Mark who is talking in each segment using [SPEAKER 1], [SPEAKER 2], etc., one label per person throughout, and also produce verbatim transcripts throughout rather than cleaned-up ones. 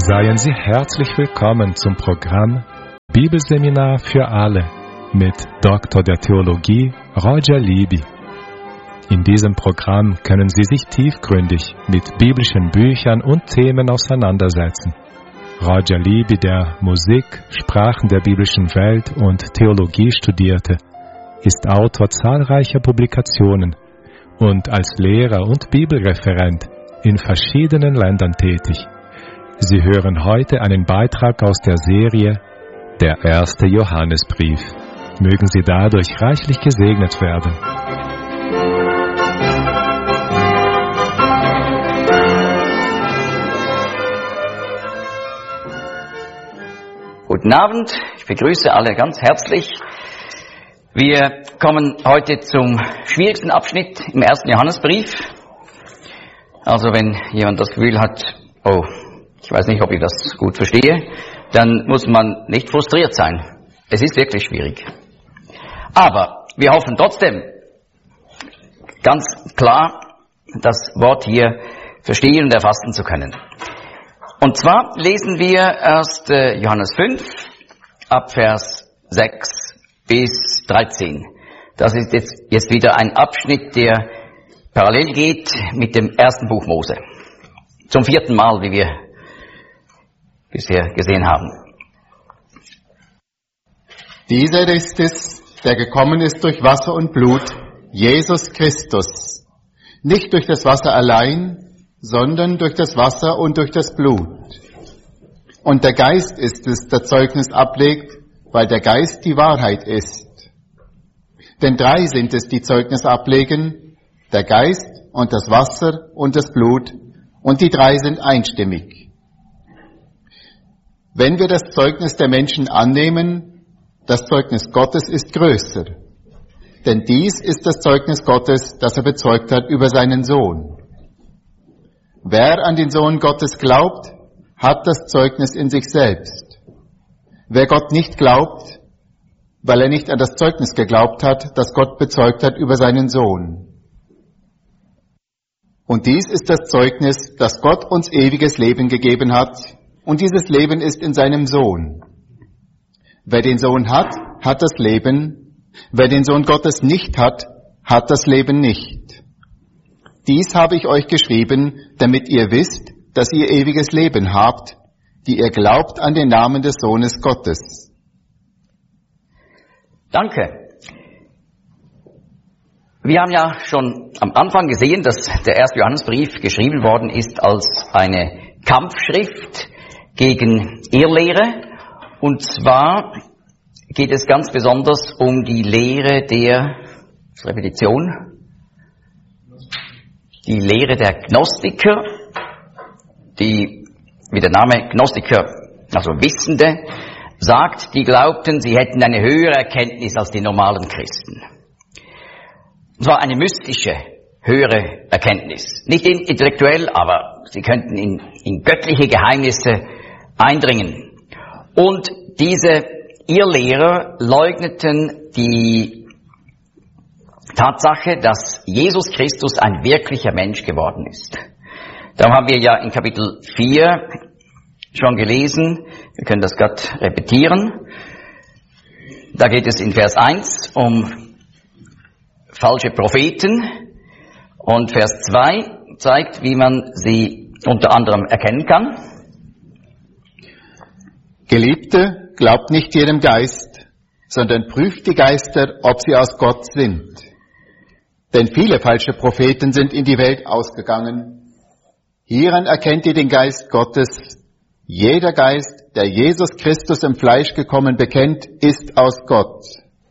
[SPEAKER 1] Seien Sie herzlich willkommen zum Programm Bibelseminar für alle mit Doktor der Theologie Roger Libby. In diesem Programm können Sie sich tiefgründig mit biblischen Büchern und Themen auseinandersetzen. Roger Libby, der Musik, Sprachen der biblischen Welt und Theologie studierte, ist Autor zahlreicher Publikationen und als Lehrer und Bibelreferent in verschiedenen Ländern tätig. Sie hören heute einen Beitrag aus der Serie Der erste Johannesbrief. Mögen Sie dadurch reichlich gesegnet werden.
[SPEAKER 2] Guten Abend, ich begrüße alle ganz herzlich. Wir kommen heute zum schwierigsten Abschnitt im ersten Johannesbrief. Also wenn jemand das Gefühl hat, oh, ich weiß nicht, ob ich das gut verstehe, dann muss man nicht frustriert sein. Es ist wirklich schwierig. Aber wir hoffen trotzdem, ganz klar das Wort hier verstehen und erfassen zu können. Und zwar lesen wir erst Johannes fünf, ab Vers sechs bis dreizehn. Das ist jetzt, jetzt wieder ein Abschnitt, der parallel geht mit dem ersten Buch Mose. Zum vierten Mal, wie wir bisher gesehen haben.
[SPEAKER 3] Dieser ist es, der gekommen ist durch Wasser und Blut, Jesus Christus. Nicht durch das Wasser allein, sondern durch das Wasser und durch das Blut. Und der Geist ist es, der Zeugnis ablegt, weil der Geist die Wahrheit ist. Denn drei sind es, die Zeugnis ablegen, der Geist und das Wasser und das Blut, und die drei sind einstimmig. Wenn wir das Zeugnis der Menschen annehmen, das Zeugnis Gottes ist größer. Denn dies ist das Zeugnis Gottes, das er bezeugt hat über seinen Sohn. Wer an den Sohn Gottes glaubt, hat das Zeugnis in sich selbst. Wer Gott nicht glaubt, weil er nicht an das Zeugnis geglaubt hat, das Gott bezeugt hat über seinen Sohn. Und dies ist das Zeugnis, dass Gott uns ewiges Leben gegeben hat, und dieses Leben ist in seinem Sohn. Wer den Sohn hat, hat das Leben. Wer den Sohn Gottes nicht hat, hat das Leben nicht. Dies habe ich euch geschrieben, damit ihr wisst, dass ihr ewiges Leben habt, die ihr glaubt an den Namen des Sohnes Gottes.
[SPEAKER 2] Danke. Wir haben ja schon am Anfang gesehen, dass der erste Johannesbrief geschrieben worden ist als eine Kampfschrift gegen Irrlehre. Und zwar geht es ganz besonders um die Lehre der Repetition, die Lehre der Gnostiker, die, wie der Name Gnostiker, also Wissende, sagt, die glaubten, sie hätten eine höhere Erkenntnis als die normalen Christen. Und zwar eine mystische, höhere Erkenntnis. Nicht intellektuell, aber sie könnten in, in göttliche Geheimnisse eindringen. Und diese Irrlehrer leugneten die Tatsache, dass Jesus Christus ein wirklicher Mensch geworden ist. Darum haben wir ja in Kapitel vier schon gelesen, wir können das gerade repetieren. Da geht es in Vers eins um falsche Propheten und Vers zwei zeigt, wie man sie unter anderem erkennen kann.
[SPEAKER 3] Geliebte, glaubt nicht jedem Geist, sondern prüft die Geister, ob sie aus Gott sind. Denn viele falsche Propheten sind in die Welt ausgegangen. Hieran erkennt ihr den Geist Gottes. Jeder Geist, der Jesus Christus im Fleisch gekommen bekennt, ist aus Gott.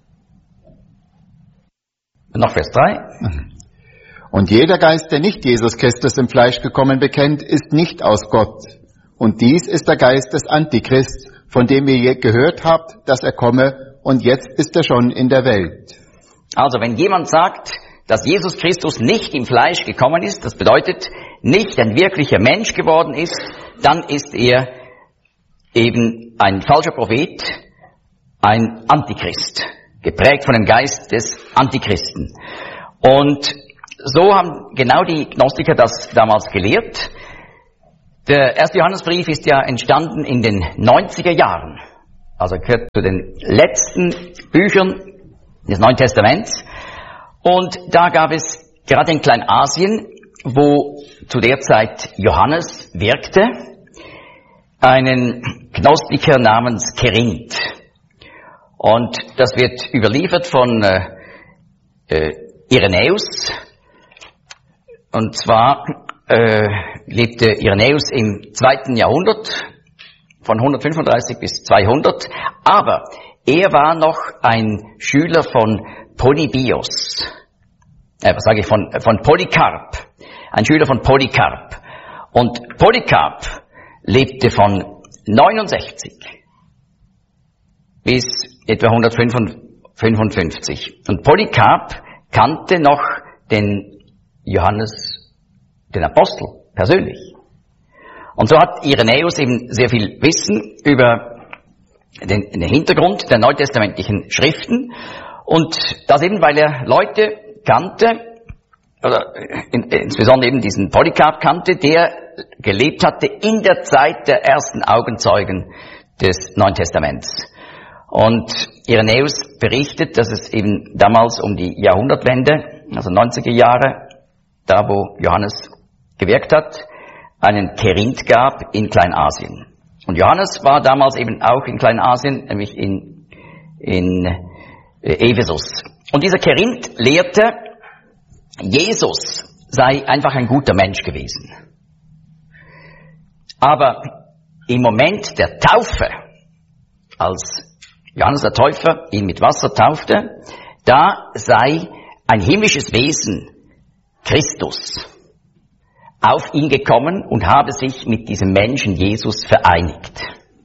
[SPEAKER 2] Noch Vers drei.
[SPEAKER 3] Und jeder Geist, der nicht Jesus Christus im Fleisch gekommen bekennt, ist nicht aus Gott. Und dies ist der Geist des Antichrists, von dem ihr gehört habt, dass er komme, und jetzt ist er schon in der Welt.
[SPEAKER 2] Also wenn jemand sagt, dass Jesus Christus nicht im Fleisch gekommen ist, das bedeutet, nicht ein wirklicher Mensch geworden ist, dann ist er eben ein falscher Prophet, ein Antichrist, geprägt von dem Geist des Antichristen. Und so haben genau die Gnostiker das damals gelehrt. Der erste Johannesbrief ist ja entstanden in den neunziger Jahren. Also gehört zu den letzten Büchern des Neuen Testaments. Und da gab es gerade in Kleinasien, wo zu der Zeit Johannes wirkte, einen Gnostiker namens Kerinth. Und das wird überliefert von äh, äh, Irenäus. Und zwar äh, lebte Irenäus im zweiten Jahrhundert, von hundertfünfunddreißig bis zweihundert. Aber er war noch ein Schüler von Polybios. Äh, was sage ich, von, von Polycarp. Ein Schüler von Polycarp. Und Polycarp lebte von neunundsechzig bis etwa hundertfünfundfünfzig. Und Polycarp kannte noch den Johannes, den Apostel, persönlich. Und so hat Irenäus eben sehr viel Wissen über den, den Hintergrund der neutestamentlichen Schriften. Und das eben, weil er Leute kannte, oder in, insbesondere eben diesen Polycarp kannte, der gelebt hatte in der Zeit der ersten Augenzeugen des Neuen Testaments. Und Irenäus berichtet, dass es eben damals um die Jahrhundertwende, also neunziger Jahre, da wo Johannes gewirkt hat, einen Kerinth gab in Kleinasien. Und Johannes war damals eben auch in Kleinasien, nämlich in, in äh, Ephesus. Und dieser Kerinth lehrte, Jesus sei einfach ein guter Mensch gewesen. Aber im Moment der Taufe, als Johannes der Täufer ihn mit Wasser taufte, da sei ein himmlisches Wesen, Christus, auf ihn gekommen und habe sich mit diesem Menschen Jesus vereinigt.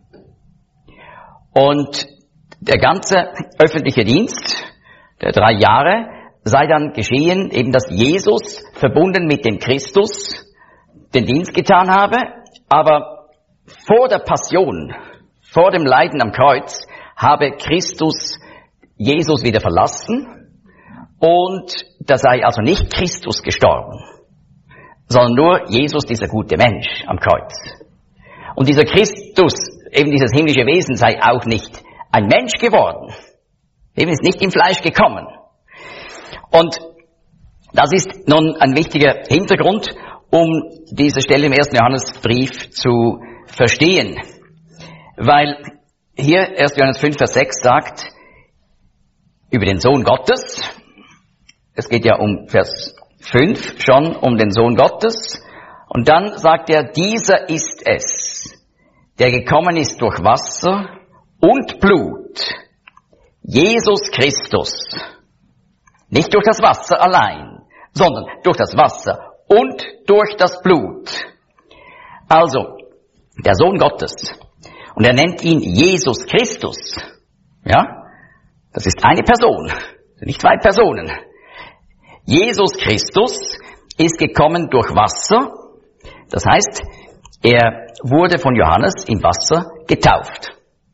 [SPEAKER 2] Und der ganze öffentliche Dienst der drei Jahre sei dann geschehen, eben dass Jesus verbunden mit dem Christus den Dienst getan habe, aber vor der Passion, vor dem Leiden am Kreuz, habe Christus Jesus wieder verlassen und da sei also nicht Christus gestorben, sondern nur Jesus, dieser gute Mensch am Kreuz. Und dieser Christus, eben dieses himmlische Wesen, sei auch nicht ein Mensch geworden, eben ist nicht im Fleisch gekommen. Und das ist nun ein wichtiger Hintergrund, um diese Stelle im ersten Johannesbrief zu verstehen. Weil hier erster Johannes fünf, Vers sechs sagt über den Sohn Gottes, es geht ja um Vers fünf schon um den Sohn Gottes, und dann sagt er, dieser ist es, der gekommen ist durch Wasser und Blut, Jesus Christus. Nicht durch das Wasser allein, sondern durch das Wasser und durch das Blut. Also, der Sohn Gottes. Und er nennt ihn Jesus Christus. Ja? Das ist eine Person, nicht zwei Personen. Jesus Christus ist gekommen durch Wasser. Das heißt, er wurde von Johannes im Wasser getauft.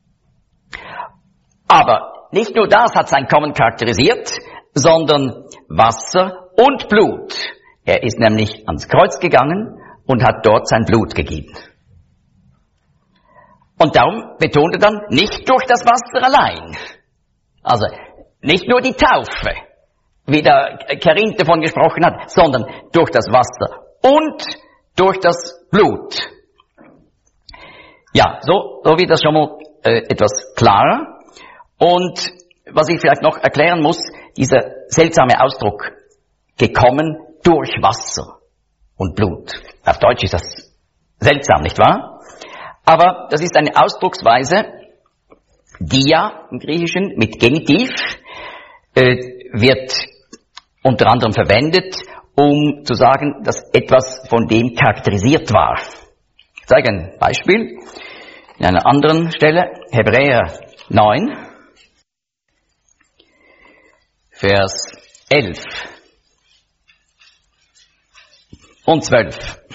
[SPEAKER 2] Aber nicht nur das hat sein Kommen charakterisiert, sondern Wasser und Blut. Er ist nämlich ans Kreuz gegangen und hat dort sein Blut gegeben. Und darum betonte er dann, nicht durch das Wasser allein. Also nicht nur die Taufe, wie der Kerinth davon gesprochen hat, sondern durch das Wasser und durch das Blut. Ja, so, so wird das schon mal äh, etwas klarer. Und was ich vielleicht noch erklären muss, dieser seltsame Ausdruck, gekommen durch Wasser und Blut. Auf Deutsch ist das seltsam, nicht wahr? Aber das ist eine Ausdrucksweise, dia im Griechischen mit Genitiv, äh, wird unter anderem verwendet, um zu sagen, dass etwas von dem charakterisiert war. Ich zeige ein Beispiel in einer anderen Stelle, Hebräer neun, Vers elf und zwölf.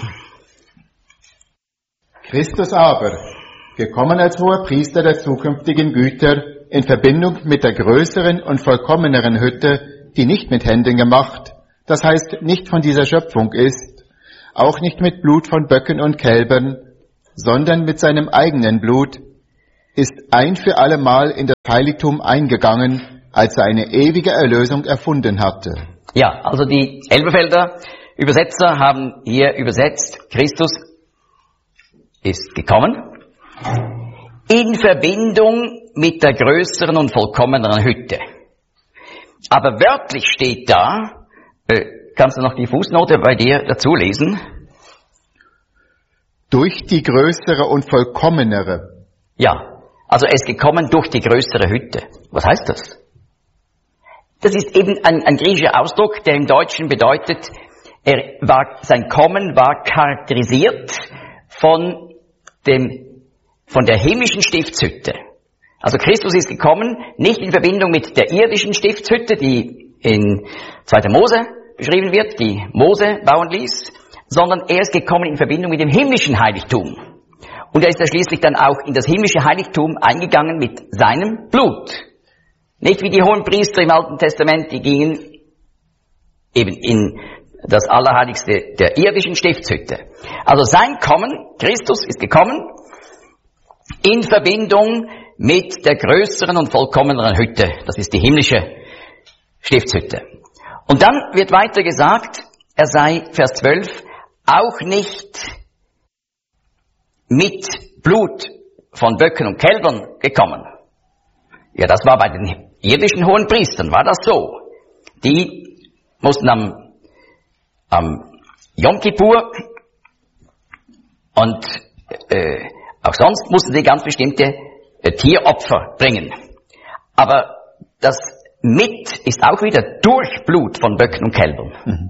[SPEAKER 3] Christus aber, gekommen als hoher Priester der zukünftigen Güter, in Verbindung mit der größeren und vollkommeneren Hütte, die nicht mit Händen gemacht, das heißt nicht von dieser Schöpfung ist, auch nicht mit Blut von Böcken und Kälbern, sondern mit seinem eigenen Blut, ist ein für alle Mal in das Heiligtum eingegangen, als er eine ewige Erlösung erfunden hatte.
[SPEAKER 2] Ja, also die Elberfelder Übersetzer haben hier übersetzt, Christus ist gekommen in Verbindung mit der größeren und vollkommeneren Hütte. Aber wörtlich steht da, äh, kannst du noch die Fußnote bei dir dazu lesen?
[SPEAKER 3] Durch die größere und vollkommenere.
[SPEAKER 2] Ja, also er ist gekommen durch die größere Hütte. Was heißt das? Das ist eben ein, ein griechischer Ausdruck, der im Deutschen bedeutet, er war, sein Kommen war charakterisiert von dem, von der himmlischen Stiftshütte. Also Christus ist gekommen, nicht in Verbindung mit der irdischen Stiftshütte, die in zweiter Mose beschrieben wird, die Mose bauen ließ, sondern er ist gekommen in Verbindung mit dem himmlischen Heiligtum. Und er ist ja schließlich dann auch in das himmlische Heiligtum eingegangen mit seinem Blut. Nicht wie die Hohenpriester im Alten Testament, die gingen eben in das Allerheiligste der irdischen Stiftshütte. Also sein Kommen, Christus ist gekommen, in Verbindung mit der größeren und vollkommeneren Hütte. Das ist die himmlische Stiftshütte. Und dann wird weiter gesagt, er sei, Vers zwölf, auch nicht mit Blut von Böcken und Kälbern gekommen. Ja, das war bei den irdischen Hohenpriestern, war das so. Die mussten am, am Yom Kippur und äh, auch sonst mussten sie ganz bestimmte äh, Tieropfer bringen. Aber das mit ist auch wieder durch Blut von Böcken und Kälbern. Mhm.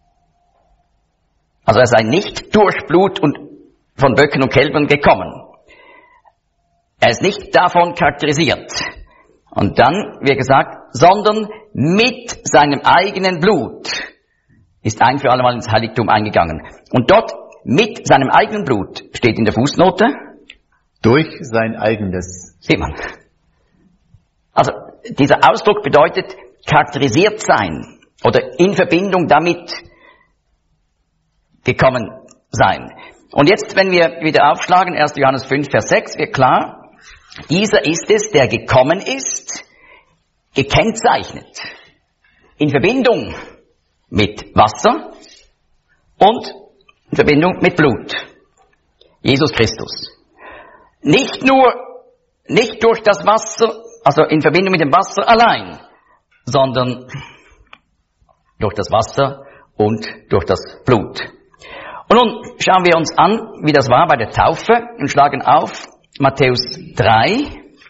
[SPEAKER 2] Also er sei nicht durch Blut und von Böcken und Kälbern gekommen. Er ist nicht davon charakterisiert. Und dann wird gesagt, sondern mit seinem eigenen Blut ist ein für alle Mal ins Heiligtum eingegangen. Und dort mit seinem eigenen Blut steht in der Fußnote.
[SPEAKER 3] Durch sein eigenes.
[SPEAKER 2] Sieht man. Also dieser Ausdruck bedeutet charakterisiert sein oder in Verbindung damit gekommen sein. Und jetzt, wenn wir wieder aufschlagen, erster Johannes fünf, Vers sechs, wird klar, dieser ist es, der gekommen ist, gekennzeichnet, in Verbindung mit Wasser und in Verbindung mit Blut. Jesus Christus. Nicht nur, nicht durch das Wasser, also in Verbindung mit dem Wasser allein, sondern durch das Wasser und durch das Blut. Und nun schauen wir uns an, wie das war bei der Taufe und schlagen auf Matthäus drei.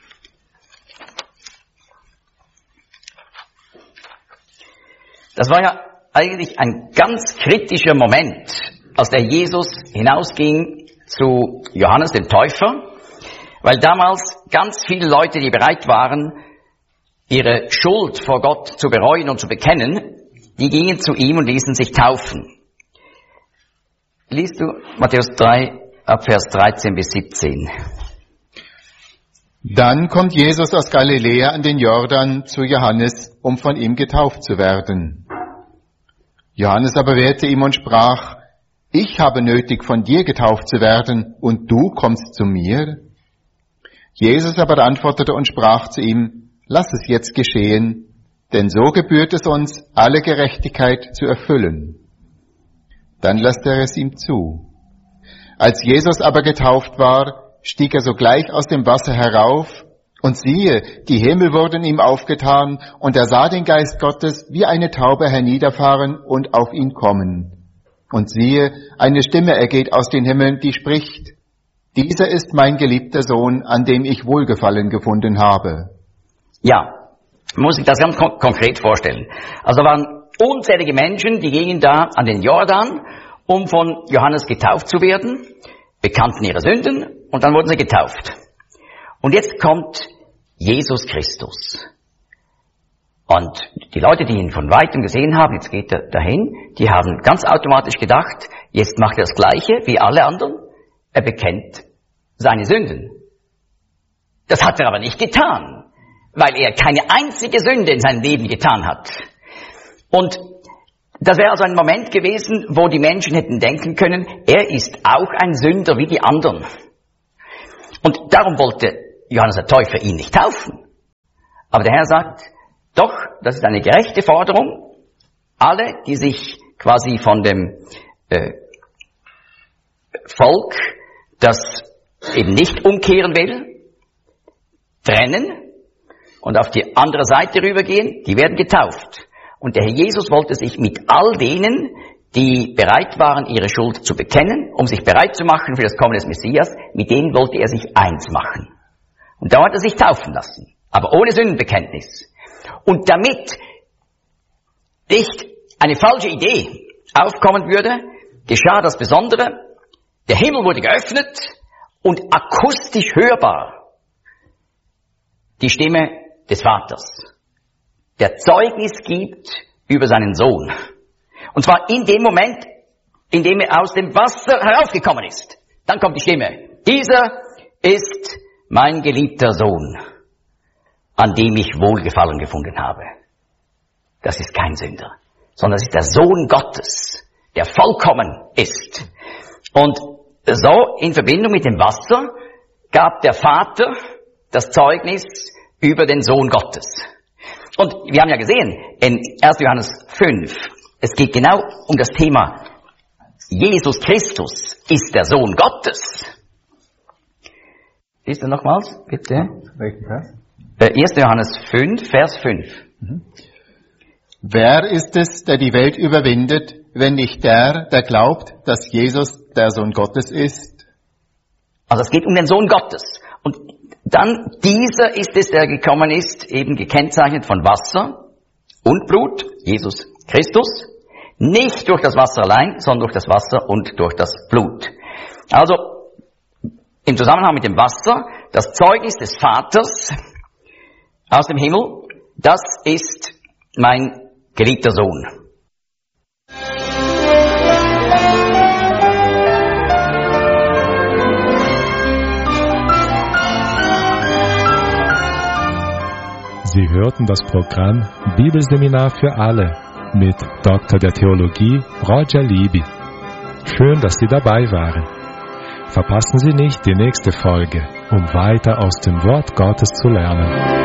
[SPEAKER 2] Das war ja eigentlich ein ganz kritischer Moment, als der Jesus hinausging zu Johannes dem Täufer, weil damals ganz viele Leute, die bereit waren, ihre Schuld vor Gott zu bereuen und zu bekennen, die gingen zu ihm und ließen sich taufen. Liest du Matthäus drei, ab Vers dreizehn bis siebzehn.
[SPEAKER 3] Dann kommt Jesus aus Galiläa an den Jordan zu Johannes, um von ihm getauft zu werden. Johannes aber wehrte ihm und sprach, ich habe nötig, von dir getauft zu werden, und du kommst zu mir? Jesus aber antwortete und sprach zu ihm, lass es jetzt geschehen, denn so gebührt es uns, alle Gerechtigkeit zu erfüllen. Dann lässt er es ihm zu. Als Jesus aber getauft war, stieg er sogleich aus dem Wasser herauf, und siehe, die Himmel wurden ihm aufgetan, und er sah den Geist Gottes wie eine Taube herniederfahren und auf ihn kommen. Und siehe, eine Stimme ergeht aus den Himmeln, die spricht, dieser ist mein geliebter Sohn, an dem ich Wohlgefallen gefunden habe.
[SPEAKER 2] Ja, muss ich das ganz kon- konkret vorstellen. Also da waren unzählige Menschen, die gingen da an den Jordan, um von Johannes getauft zu werden, bekannten ihre Sünden und dann wurden sie getauft. Und jetzt kommt Jesus Christus. Und die Leute, die ihn von Weitem gesehen haben, jetzt geht er dahin, die haben ganz automatisch gedacht, jetzt macht er das Gleiche wie alle anderen, er bekennt seine Sünden. Das hat er aber nicht getan, weil er keine einzige Sünde in seinem Leben getan hat. Und das wäre also ein Moment gewesen, wo die Menschen hätten denken können, er ist auch ein Sünder wie die anderen. Und darum wollte Johannes der Täufer ihn nicht taufen. Aber der Herr sagt, doch, das ist eine gerechte Forderung. Alle, die sich quasi von dem äh, Volk, das eben nicht umkehren will, trennen und auf die andere Seite rübergehen, die werden getauft. Und der Herr Jesus wollte sich mit all denen, die bereit waren, ihre Schuld zu bekennen, um sich bereit zu machen für das Kommen des Messias, mit denen wollte er sich eins machen. Und da hat er sich taufen lassen, aber ohne Sündenbekenntnis. Und damit nicht eine falsche Idee aufkommen würde, geschah das Besondere. Der Himmel wurde geöffnet und akustisch hörbar die Stimme des Vaters, der Zeugnis gibt über seinen Sohn. Und zwar in dem Moment, in dem er aus dem Wasser heraufgekommen ist. Dann kommt die Stimme. Dieser ist mein geliebter Sohn, an dem ich Wohlgefallen gefunden habe. Das ist kein Sünder, sondern das ist der Sohn Gottes, der vollkommen ist. Und so in Verbindung mit dem Wasser gab der Vater das Zeugnis über den Sohn Gottes. Und wir haben ja gesehen, in erster Johannes fünf, es geht genau um das Thema, Jesus Christus ist der Sohn Gottes. Liest du nochmals, bitte?
[SPEAKER 3] Welchen Vers?
[SPEAKER 2] erster Johannes fünf, Vers fünf.
[SPEAKER 3] Mhm. Wer ist es, der die Welt überwindet, wenn nicht der, der glaubt, dass Jesus der Sohn Gottes ist?
[SPEAKER 2] Also es geht um den Sohn Gottes. Und dann dieser ist es, der gekommen ist, eben gekennzeichnet von Wasser und Blut, Jesus Christus, nicht durch das Wasser allein, sondern durch das Wasser und durch das Blut. Also im Zusammenhang mit dem Wasser, das Zeugnis des Vaters aus dem Himmel, das ist mein geliebter Sohn.
[SPEAKER 1] Sie hörten das Programm Bibelseminar für alle mit Doktor der Theologie Roger Libby. Schön, dass Sie dabei waren. Verpassen Sie nicht die nächste Folge, um weiter aus dem Wort Gottes zu lernen.